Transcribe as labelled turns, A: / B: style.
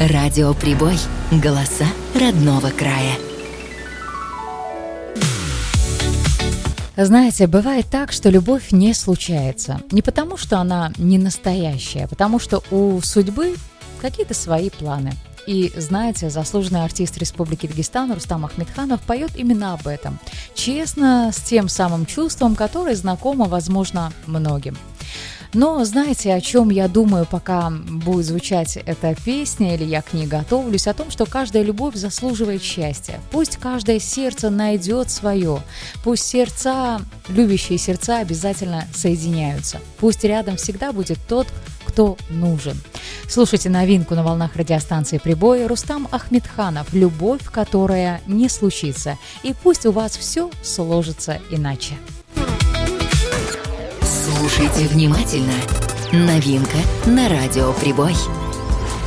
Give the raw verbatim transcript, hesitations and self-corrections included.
A: Радио Прибой. Голоса родного края.
B: Знаете, бывает так, что любовь не случается. Не потому, что она не настоящая, а потому что у судьбы какие-то свои планы. И, знаете, заслуженный артист Республики Дагестан Рустам Ахмедханов поет именно об этом. Честно, с тем самым чувством, которое знакомо, возможно, многим. Но знаете, о чем я думаю, пока будет звучать эта песня, или я к ней готовлюсь, о том, что каждая любовь заслуживает счастья. Пусть каждое сердце найдет свое, пусть сердца, любящие сердца обязательно соединяются. Пусть рядом всегда будет тот, кто нужен. Слушайте новинку на волнах радиостанции «Прибой». Рустам Ахмедханов «Любовь, которая не случится». И пусть у вас все сложится иначе.
A: Слушайте внимательно. Новинка на радио «Прибой».